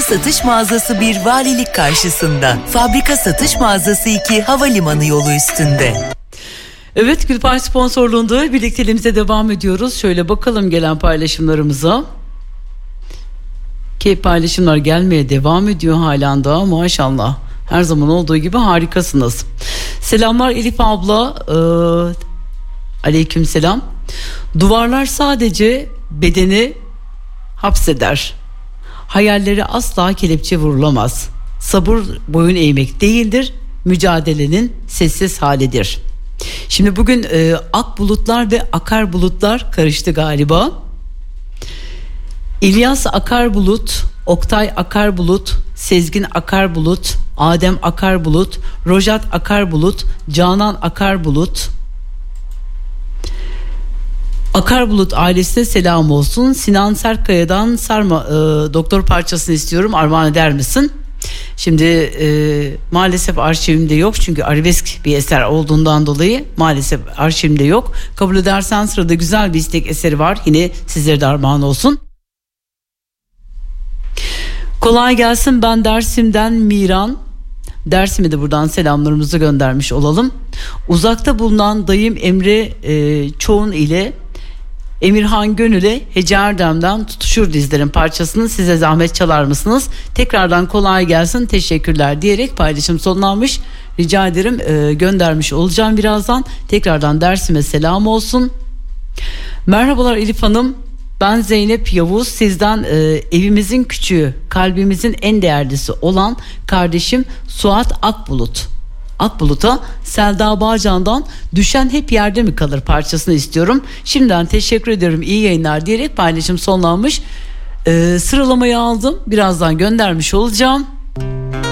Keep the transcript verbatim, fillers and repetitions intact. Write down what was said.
satış mağazası bir valilik karşısında. Fabrika satış mağazası iki havalimanı yolu üstünde. Evet, Gülpay sponsorluğunda birlikteliğimize devam ediyoruz. Şöyle bakalım gelen paylaşımlarımıza. Ki paylaşımlar gelmeye devam ediyor halen daha, maşallah. Her zaman olduğu gibi harikasınız. Selamlar Elif abla. Ee, aleyküm selam. Duvarlar sadece bedeni hapseder. Hayalleri asla kelepçe vurulamaz. Sabır boyun eğmek değildir, mücadelenin sessiz halidir. Şimdi bugün e, ak bulutlar ve akar bulutlar karıştı galiba. İlyas Akarbulut, Oktay Akarbulut, Sezgin Akarbulut, Adem Akarbulut, Rojat Akarbulut, Canan Akarbulut. Akarbulut ailesine selam olsun. Sinan Serkkaya'dan sarma e, doktor parçasını istiyorum, armağan eder misin? Şimdi e, maalesef arşivimde yok, çünkü arabesk bir eser olduğundan dolayı maalesef arşivimde yok. Kabul edersen sırada güzel bir istek eseri var, yine sizlere de armağan olsun. Kolay gelsin, ben Dersim'den Miran. Dersim'e de buradan selamlarımızı göndermiş olalım. Uzakta bulunan dayım Emre e, Çoğun ile Emirhan Gönül'e Hece Erdem'den Tutuşur Dizlerim parçasını size zahmet çalar mısınız? Tekrardan kolay gelsin, teşekkürler diyerek paylaşım sonlanmış. Rica ederim, e, göndermiş olacağım birazdan. Tekrardan Dersim'e selam olsun. Merhabalar Elif Hanım. Ben Zeynep Yavuz, sizden e, evimizin küçüğü, kalbimizin en değerlisi olan kardeşim Suat Akbulut. Akbulut'a Selda Bağcan'dan Düşen Hep Yerde Mi Kalır parçasını istiyorum. Şimdiden teşekkür ederim, iyi yayınlar diyerek paylaşım sonlanmış. E, sıralamayı aldım, birazdan göndermiş olacağım.